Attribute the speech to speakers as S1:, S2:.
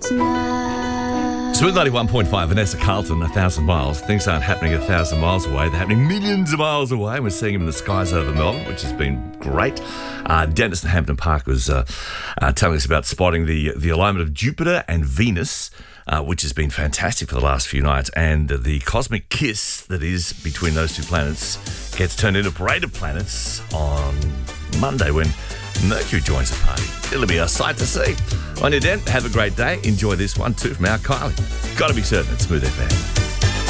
S1: tonight.
S2: Smooth 91.5, Vanessa Carlton, 1,000 miles. Things aren't happening 1,000 miles away. They're happening millions of miles away. We're seeing them in the skies over Melbourne, which has been great. Dennis in Hampton Park was telling us about spotting the alignment of Jupiter and Venus, which has been fantastic for the last few nights. And the cosmic kiss that is between those two planets gets turned into a parade of planets on Monday when Mercury joins the party. It'll be a sight to see. On your den, have a great day. Enjoy this one too from our Kylie. Gotta be certain it's Smooth FM.